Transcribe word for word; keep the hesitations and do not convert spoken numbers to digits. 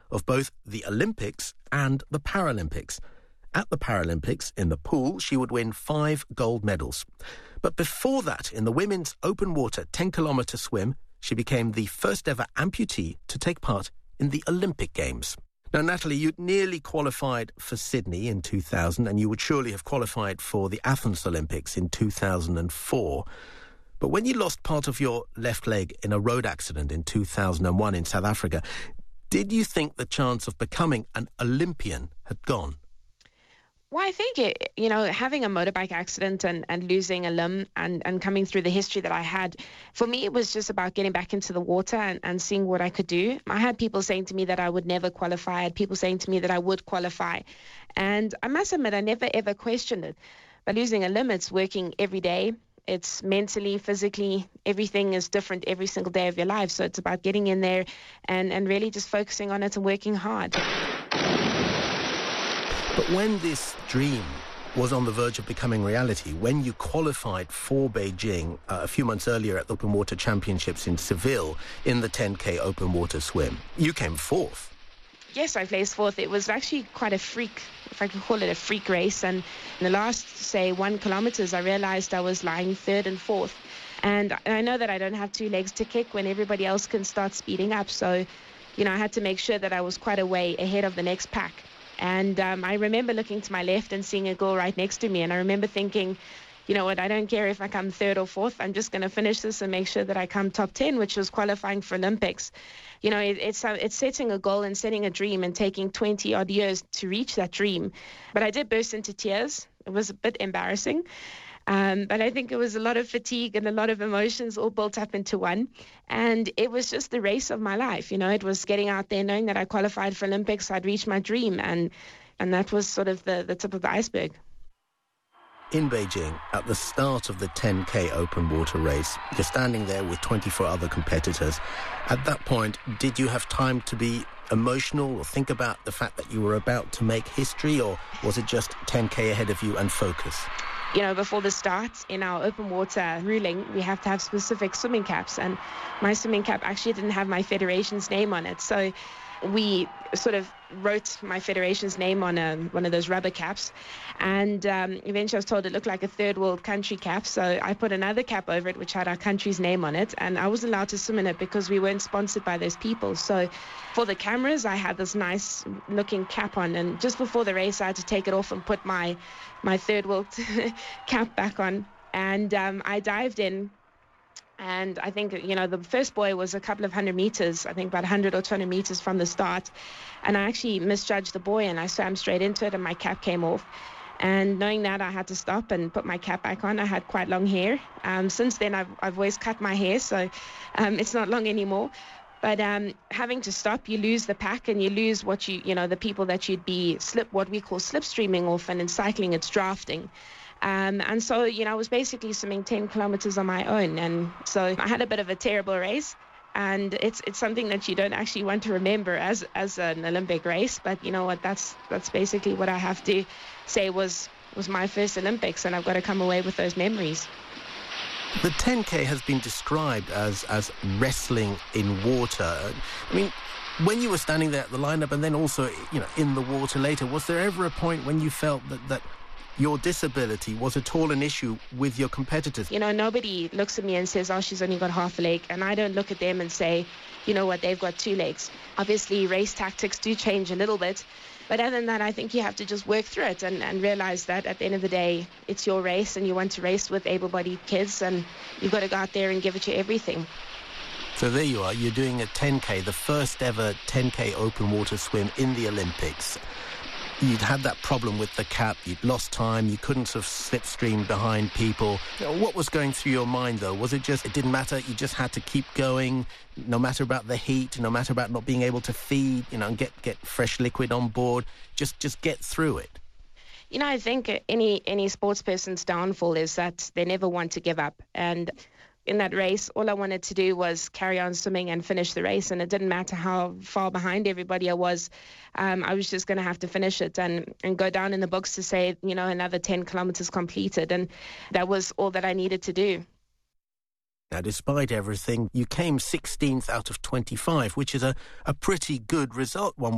of both the Olympics and the Paralympics. At the Paralympics, in the pool, she would win five gold medals. But before that, in the women's open water ten-kilometre swim, she became the first ever amputee to take part in the Olympic Games. Now, Natalie, you'd nearly qualified for Sydney in two thousand, and you would surely have qualified for the Athens Olympics in two thousand four. But when you lost part of your left leg in a road accident in two thousand one in South Africa, did you think the chance of becoming an Olympian had gone? Well, I think, it, you know, having a motorbike accident and, and losing a limb and, and coming through the history that I had, for me, it was just about getting back into the water and, and seeing what I could do. I had people saying to me that I would never qualify. I had people saying to me that I would qualify. And I must admit, I never, ever questioned it. But losing a limb, it's working every day. It's mentally, physically, everything is different every single day of your life. So it's about getting in there and, and really just focusing on it and working hard. But when this dream was on the verge of becoming reality, when you qualified for Beijing uh, a few months earlier at the Open Water Championships in Seville in the ten K open water swim, you came fourth. Yes, I placed fourth. It was actually quite a freak, if I could call it a freak race. And in the last, say, one kilometers, I realized I was lying third and fourth. And I know that I don't have two legs to kick when everybody else can start speeding up. So, you know, I had to make sure that I was quite a way ahead of the next pack. And um, I remember looking to my left and seeing a girl right next to me. And I remember thinking, you know what, I don't care if I come third or fourth. I'm just going to finish this and make sure that I come top ten, which was qualifying for Olympics. You know, it, it's uh, it's setting a goal and setting a dream and taking twenty odd years to reach that dream. But I did burst into tears. It was a bit embarrassing. Um, but I think it was a lot of fatigue and a lot of emotions all built up into one. And it was just the race of my life. You know, it was getting out there, knowing that I qualified for Olympics, I'd reached my dream. And and that was sort of the, the tip of the iceberg. In Beijing, at the start of the ten K open water race, you're standing there with twenty-four other competitors. At that point, did you have time to be emotional or think about the fact that you were about to make history, or was it just ten K ahead of you and focus? You know, before the start, in our open water ruling, we have to have specific swimming caps. And my swimming cap actually didn't have my federation's name on it. So we sort of wrote my federation's name on a, one of those rubber caps. And um, eventually I was told it looked like a third world country cap. So I put another cap over it, which had our country's name on it. And I wasn't allowed to swim in it because we weren't sponsored by those people. So for the cameras, I had this nice looking cap on. And just before the race, I had to take it off and put my, my third world cap back on. And um, I dived in. And I think, you know, the first buoy was a couple of hundred meters, I think about one hundred or two hundred meters from the start. And I actually misjudged the buoy and I swam straight into it and my cap came off. And knowing that, I had to stop and put my cap back on. I had quite long hair. Um, since then, I've, I've always cut my hair, so um, it's not long anymore. But um, having to stop, you lose the pack and you lose what you, you know, the people that you'd be slip, what we call slipstreaming off, and in cycling, it's drafting. Um, and so, you know, I was basically swimming ten kilometers on my own. And so I had a bit of a terrible race. And it's it's something that you don't actually want to remember as as an Olympic race. But you know what, that's that's basically what I have to say was, was my first Olympics. And I've got to come away with those memories. The ten K has been described as, as wrestling in water. I mean, when you were standing there at the lineup and then also, you know, in the water later, was there ever a point when you felt that, that your disability was at all an issue with your competitors? You know, nobody looks at me and says, oh, she's only got half a leg. And I don't look at them and say, you know what, they've got two legs. Obviously, race tactics do change a little bit. But other than that, I think you have to just work through it and, and realize that at the end of the day, it's your race and you want to race with able-bodied kids and you've got to go out there and give it your everything. So there you are, you're doing a ten K, the first ever ten K open water swim in the Olympics. You'd had that problem with the cap, you'd lost time, you couldn't sort of slipstream behind people. What was going through your mind, though? Was it just, it didn't matter, you just had to keep going, no matter about the heat, no matter about not being able to feed, you know, and get, get fresh liquid on board, just, just get through it? You know, I think any, any sports person's downfall is that they never want to give up. And in that race, all I wanted to do was carry on swimming and finish the race. And it didn't matter how far behind everybody I was. Um, I was just going to have to finish it and, and go down in the books to say, you know, another ten kilometers completed. And that was all that I needed to do. Now, despite everything, you came sixteenth out of twenty-five, which is a, a pretty good result, one